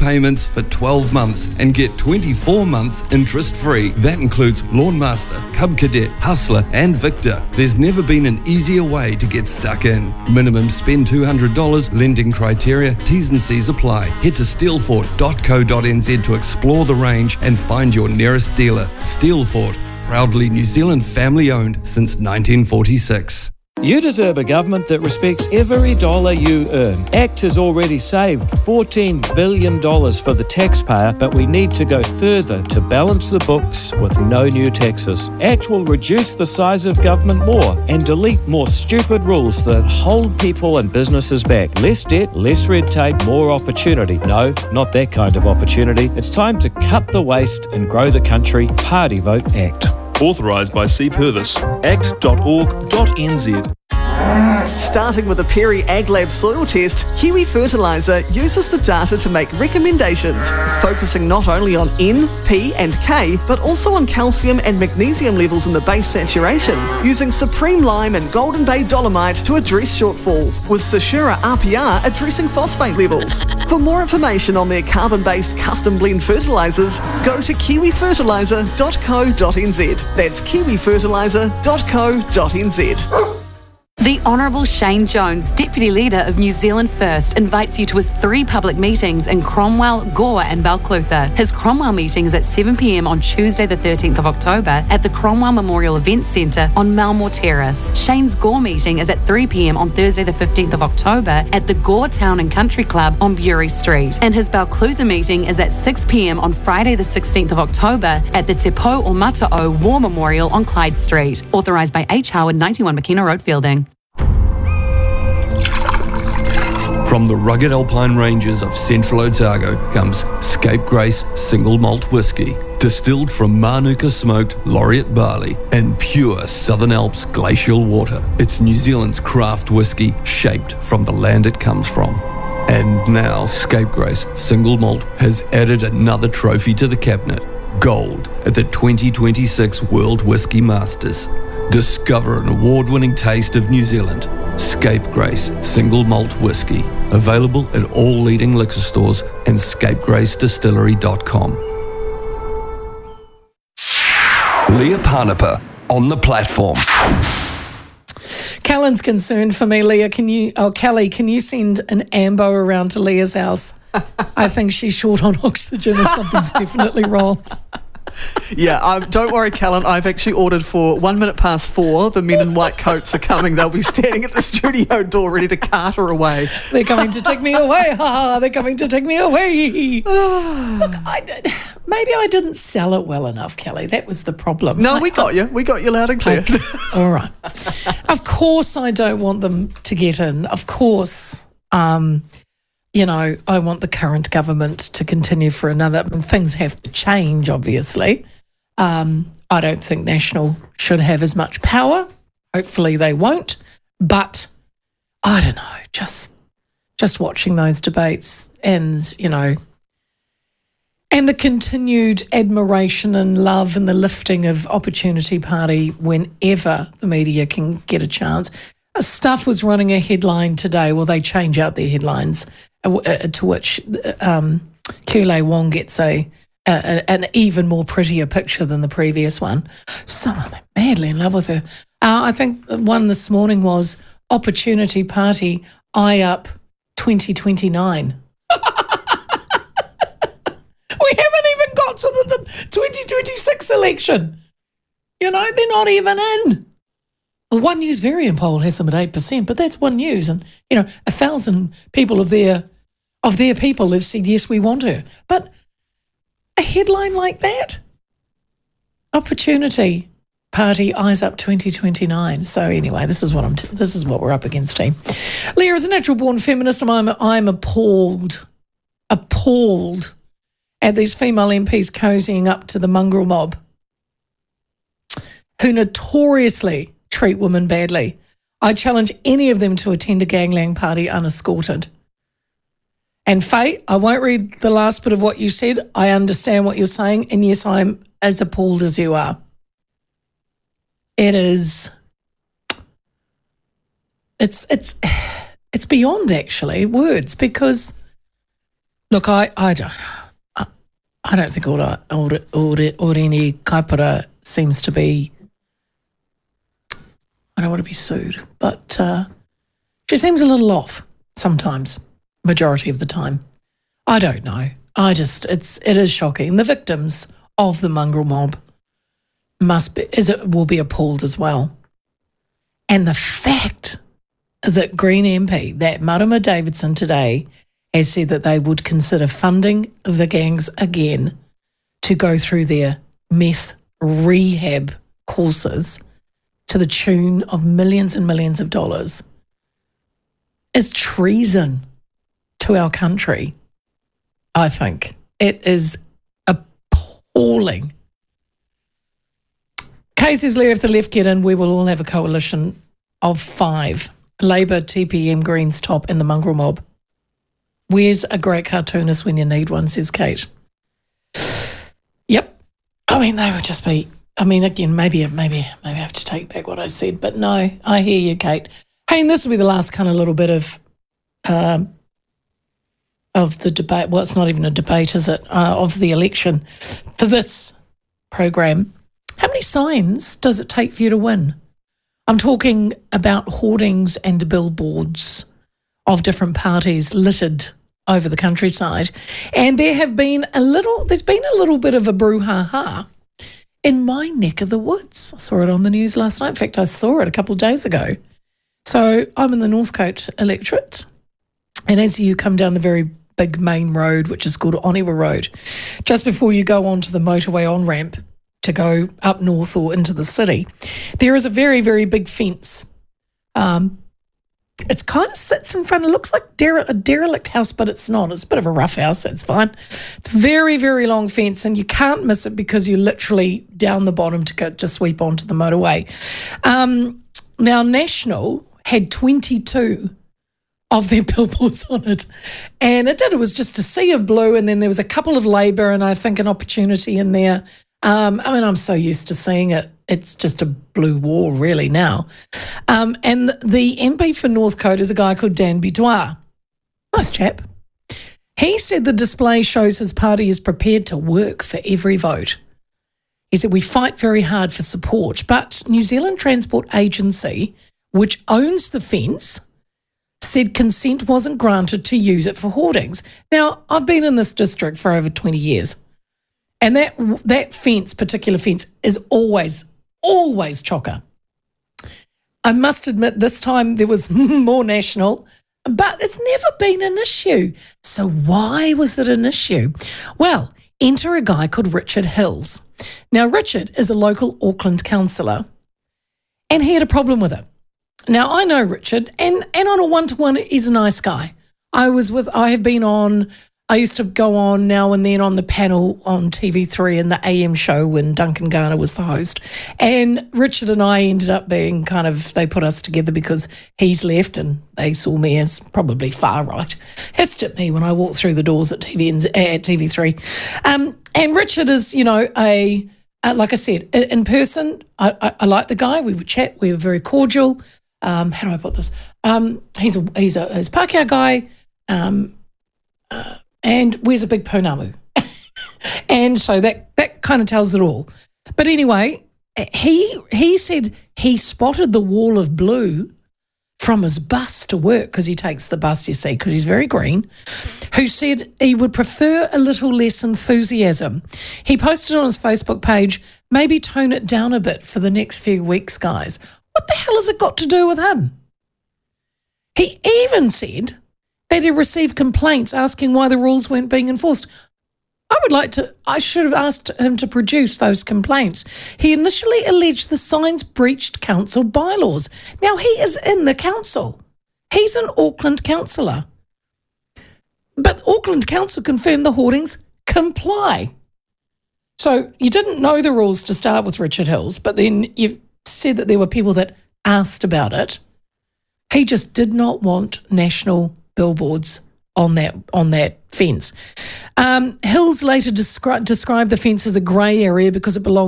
payments for 12 months and get 24 months interest-free. That includes Lawnmaster, Cub Cadet, Hustler and Victor. There's never been an easier way to get stuck in. Minimum spend $200, lending criteria, T's and C's apply. Head to steelfort.co.nz to explore the range and find your nearest dealer. Steelfort, proudly New Zealand family-owned since 1946. You deserve a government that respects every dollar you earn. ACT has already saved $14 billion for the taxpayer, but we need to go further to balance the books with no new taxes. ACT will reduce the size of government more and delete more stupid rules that hold people and businesses back. Less debt, less red tape, more opportunity. No, not that kind of opportunity. It's time to cut the waste and grow the country. Party vote ACT. Authorised by C. Purvis. act.org.nz. Starting with a Perry AgLab soil test, Kiwi Fertiliser uses the data to make recommendations, focusing not only on N, P and K, but also on calcium and magnesium levels in the base saturation, using Supreme Lime and Golden Bay Dolomite to address shortfalls, with Sashura RPR addressing phosphate levels. For more information on their carbon-based custom blend fertilisers, go to kiwifertiliser.co.nz. That's kiwifertiliser.co.nz. The Honourable Shane Jones, Deputy Leader of New Zealand First, invites you to his 3 public meetings in Cromwell, Gore and Balclutha. His Cromwell meeting is at 7 p.m. on Tuesday the 13th of October at the Cromwell Memorial Events Centre on Malmore Terrace. Shane's Gore meeting is at 3 p.m. on Thursday the 15th of October at the Gore Town and Country Club on Bury Street. And his Balclutha meeting is at 6 p.m. on Friday the 16th of October at the Te Pou o Mata'o War Memorial on Clyde Street. Authorised by H. Howard, 91 McKenna Road, Fielding. From the rugged alpine ranges of central Otago comes Scapegrace Single Malt Whisky, distilled from Manuka smoked laureate barley and pure Southern Alps glacial water. It's New Zealand's craft whisky shaped from the land it comes from. And now Scapegrace Single Malt has added another trophy to the cabinet, gold at the 2026 World Whisky Masters. Discover an award-winning taste of New Zealand. Scapegrace Single Malt Whisky. Available at all leading liquor stores and scapegracedistillery.com. Leah Parnapa on the platform. Callan's concerned for me, Leah. Kelly, can you send an ambo around to Leah's house? I think she's short on oxygen or something's definitely wrong. Yeah, don't worry, Callan. I've actually ordered for 4:01. The men in white coats are coming. They'll be standing at the studio door ready to cart her away. They're coming to take me away. They're coming to take me away. Look, maybe I didn't sell it well enough, Kelly. That was the problem. No, we got you. We got you loud and clear. Okay. All right. Of course I don't want them to get in. Of course, I want the current government to continue for another. Things have to change, obviously. I don't think National should have as much power. Hopefully they won't. But I don't know, just watching those debates and, and the continued admiration and love and the lifting of Opportunity Party whenever the media can get a chance. Stuff was running a headline today. Well, they change out their headlines, to which Kule Wong gets an even more prettier picture than the previous one. Some of them madly in love with her. I think one this morning was Opportunity Party eye up 2029. We haven't even got to the 2026 election. They're not even in. Well, One News Variant poll has them at 8%, but that's One News. And, 1,000 people of their people have said, yes, we want her. But a headline like that, Opportunity Party eyes up 2029. So anyway, this is what we're up against, team. Leah, as a natural-born feminist, I'm appalled at these female MPs cozying up to the mongrel mob who notoriously treat women badly. I challenge any of them to attend a gangland party unescorted. And Faye, I won't read the last bit of what you said. I understand what you're saying, and yes, I'm as appalled as you are. It's beyond actually words, because Look, I don't think Oreni Kaipara seems to be, I don't want to be sued, but she seems a little off sometimes, majority of the time. I don't know. It is shocking. The victims of the mongrel mob will be appalled as well. And the fact that Green MP, that Marama Davidson today, has said that they would consider funding the gangs again to go through their meth rehab courses to the tune of millions and millions of dollars is treason to our country, I think. It is appalling. Kay says, Larry, if the left get in, we will all have a coalition of 5. Labour, TPM, Greens, Top and the mongrel mob. Where's a great cartoonist when you need one, says Kate. Yep. I mean, they would just be, again, maybe I have to take back what I said, but no, I hear you, Kate. Hey, and this will be the last kind of little bit of the debate. Well, it's not even a debate, is it? Of the election for this program. How many signs does it take for you to win? I'm talking about hoardings and billboards of different parties littered over the countryside. And there's been a little bit of a brouhaha in my neck of the woods. I saw it on the news last night. In fact, I saw it a couple of days ago. So I'm in the Northcote electorate. And as you come down the very big main road, which is called Oniwa Road, just before you go onto the motorway on-ramp to go up north or into the city, there is a very, very big fence. It kind of sits in front. It looks like a derelict house, but it's not. It's a bit of a rough house. It's fine. It's a very, very long fence, and you can't miss it because you're literally down the bottom to sweep onto the motorway. Now, National had 22 of their billboards on it, and it was just a sea of blue, and then there was a couple of Labour and I think an Opportunity in there. I'm so used to seeing it. It's just a blue wall really now. And the MP for Northcote is a guy called Dan Bidois. Nice chap. He said the display shows his party is prepared to work for every vote. He said, we fight very hard for support, but New Zealand Transport Agency, which owns the fence, said consent wasn't granted to use it for hoardings. Now, I've been in this district for over 20 years. And that particular fence, is always chocker. I must admit this time there was more National, but it's never been an issue. So why was it an issue? Well, enter a guy called Richard Hills. Now, Richard is a local Auckland councillor, and he had a problem with it. Now, I know Richard, and on a one-to-one, he's a nice guy. I used to go on now and then on the panel on TV3 in the AM show when Duncan Garner was the host. And Richard and I ended up being they put us together because he's left and they saw me as probably far right. Hissed at me when I walked through the doors at TV3. And Richard is, like I said, in person, I like the guy. We would chat. We were very cordial. How do I put this? He's a Pākehā guy. And wears a big pounamu. And so that kind of tells it all. But anyway, he said he spotted the wall of blue from his bus to work, because he takes the bus, you see, because he's very green, who said he would prefer a little less enthusiasm. He posted on his Facebook page, maybe tone it down a bit for the next few weeks, guys. What the hell has it got to do with him? He even said that he received complaints asking why the rules weren't being enforced. I should have asked him to produce those complaints. He initially alleged the signs breached council bylaws. Now, he is in the council. He's an Auckland councillor. But Auckland Council confirmed the hoardings comply. So you didn't know the rules to start with, Richard Hills, but then you've said that there were people that asked about it. He just did not want National billboards on that fence. Hills later described the fence as a grey area because it belonged